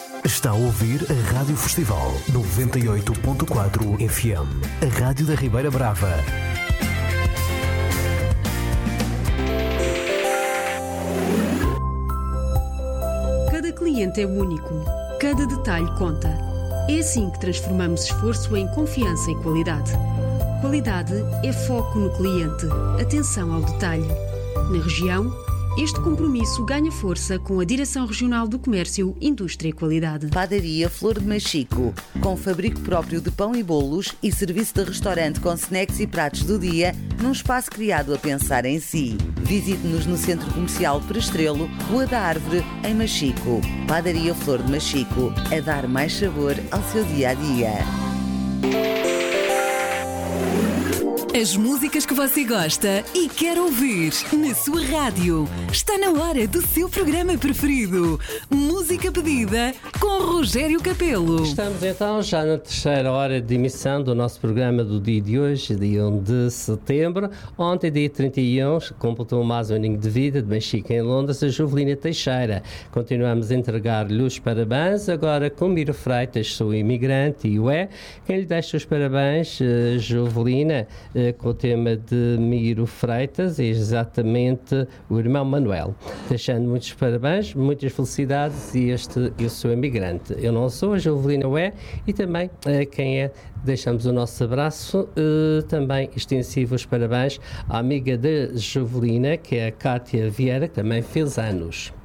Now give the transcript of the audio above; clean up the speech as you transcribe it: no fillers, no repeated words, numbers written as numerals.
Está a ouvir a Rádio Festival 98.4 FM, a Rádio da Ribeira Brava. Cada cliente é único, cada detalhe conta. É assim que transformamos esforço em confiança e qualidade. Qualidade é foco no cliente, atenção ao detalhe. Na região, este compromisso ganha força com a Direção Regional do Comércio, Indústria e Qualidade. Padaria Flor de Machico, com fabrico próprio de pão e bolos e serviço de restaurante com snacks e pratos do dia, num espaço criado a pensar em si. Visite-nos no Centro Comercial Perestrelo, Rua da Árvore, em Machico. Padaria Flor de Machico, a dar mais sabor ao seu dia-a-dia. As músicas que você gosta e quer ouvir na sua rádio. Está na hora do seu programa preferido. Música pedida com Rogério Capelo. Estamos então já na terceira hora de emissão do nosso programa do dia de hoje, dia 1 de setembro. Ontem, dia 31, completou mais um aninho de vida de Machico em Londres, a Jovelina Teixeira. Continuamos a entregar-lhe os parabéns, agora com Miro Freitas, sou imigrante e o é. Quem lhe deixa os parabéns, Jovelina, com o tema de Miro Freitas, é exatamente o irmão Manuel. Deixando muitos parabéns, muitas felicidades e eu sou imigrante. Eu não sou, a Jovelina é, e também quem é, deixamos o nosso abraço, também extensivo os parabéns à amiga da Jovelina, que é a Cátia Vieira, que também fez anos.